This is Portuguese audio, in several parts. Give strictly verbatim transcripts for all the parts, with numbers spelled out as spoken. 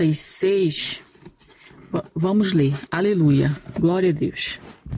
e seis, vamos ler. Aleluia. Glória a Deus.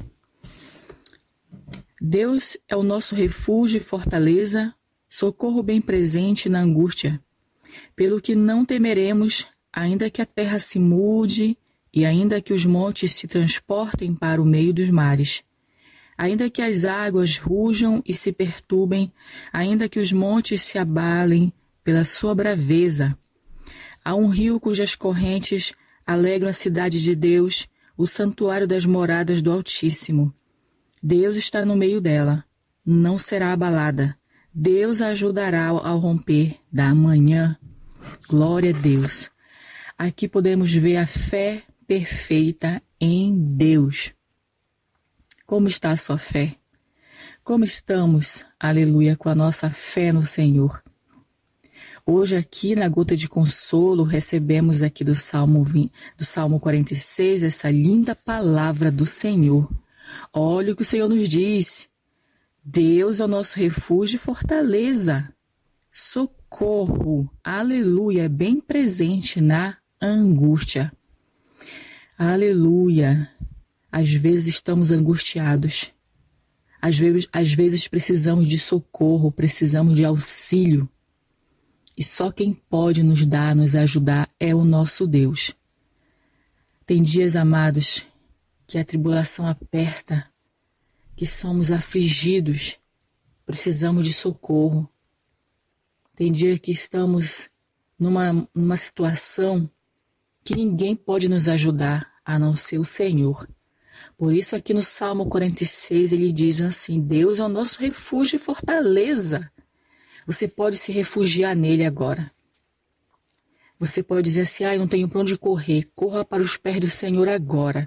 Deus é o nosso refúgio e fortaleza, socorro bem presente na angústia. Pelo que não temeremos, ainda que a terra se mude e ainda que os montes se transportem para o meio dos mares. Ainda que as águas rujam e se perturbem, ainda que os montes se abalem pela sua braveza. Há um rio cujas correntes alegram a cidade de Deus, o santuário das moradas do Altíssimo. Deus está no meio dela, não será abalada. Deus a ajudará ao romper da manhã. Glória a Deus. Aqui podemos ver a fé perfeita em Deus. Como está a sua fé? Como estamos, aleluia, com a nossa fé no Senhor? Hoje aqui na Gota de Consolo recebemos aqui do Salmo, vinte, do Salmo quarenta e seis essa linda palavra do Senhor. Olha o que o Senhor nos diz. Deus é o nosso refúgio e fortaleza. Socorro, aleluia, bem presente na angústia. Aleluia. Às vezes estamos angustiados. Às vezes, às vezes precisamos de socorro, precisamos de auxílio. E só quem pode nos dar, nos ajudar é o nosso Deus. Tem dias, amados, que a tribulação aperta, que somos afligidos, precisamos de socorro. Tem dia que estamos numa, numa situação que ninguém pode nos ajudar, a não ser o Senhor. Por isso aqui no Salmo quarenta e seis ele diz assim, Deus é o nosso refúgio e fortaleza. Você pode se refugiar nele agora. Você pode dizer assim, ah, eu não tenho para onde correr. Corra para os pés do Senhor agora.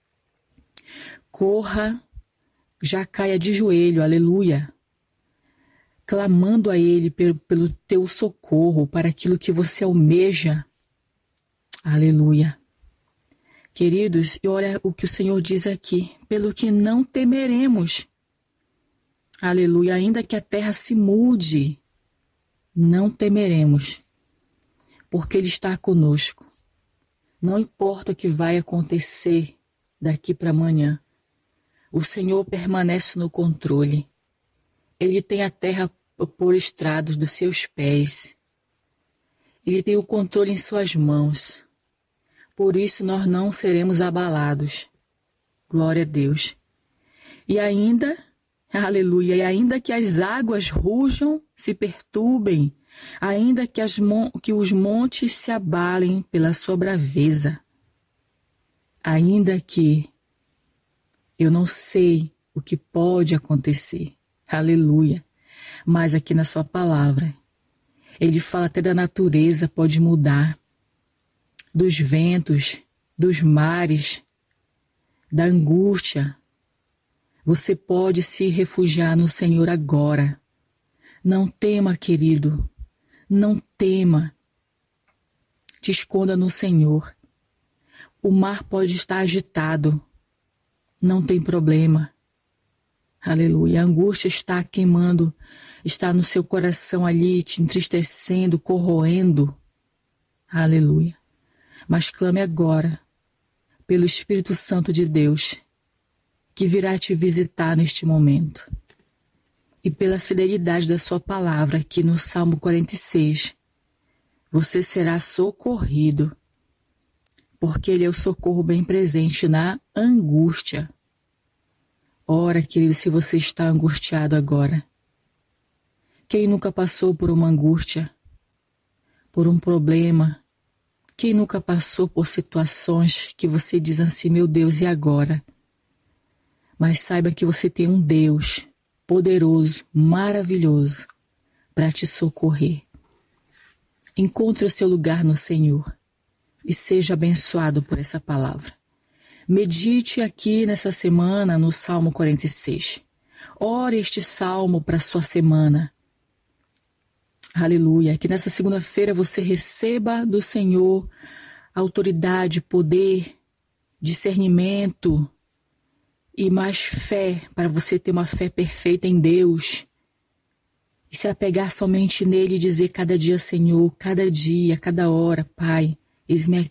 Corra, já caia de joelho, aleluia. Clamando a Ele pelo, pelo teu socorro, para aquilo que você almeja. Aleluia. Queridos, e olha o que o Senhor diz aqui, pelo que não temeremos. Aleluia, ainda que a terra se mude, não temeremos, porque Ele está conosco. Não importa o que vai acontecer daqui para amanhã, o Senhor permanece no controle. Ele tem a terra por estrados dos seus pés. Ele tem o controle em suas mãos. Por isso nós não seremos abalados. Glória a Deus. E ainda, aleluia, e ainda que as águas rujam, se perturbem, ainda que, as, que os montes se abalem pela sua braveza, ainda que eu não sei o que pode acontecer, aleluia, mas aqui na sua palavra, ele fala até da natureza pode mudar, dos ventos, dos mares, da angústia. Você pode se refugiar no Senhor agora. Não tema, querido, não tema. Te esconda no Senhor. O mar pode estar agitado, não tem problema. Aleluia, a angústia está queimando, está no seu coração ali, te entristecendo, corroendo. Aleluia. Mas clame agora, pelo Espírito Santo de Deus, que virá te visitar neste momento. E pela fidelidade da sua palavra, aqui no Salmo quarenta e seis, você será socorrido, porque Ele é o socorro bem presente na angústia. Ora, querido, se você está angustiado agora, quem nunca passou por uma angústia, por um problema, quem nunca passou por situações que você diz assim, meu Deus, e agora? Mas saiba que você tem um Deus poderoso, maravilhoso, para te socorrer. Encontre o seu lugar no Senhor e seja abençoado por essa palavra. Medite aqui nessa semana no Salmo quarenta e seis. Ore este salmo para a sua semana. Aleluia. Que nessa segunda-feira você receba do Senhor autoridade, poder, discernimento e mais fé, para você ter uma fé perfeita em Deus. E se apegar somente nele e dizer cada dia, Senhor, cada dia, cada hora, Pai, Eis-me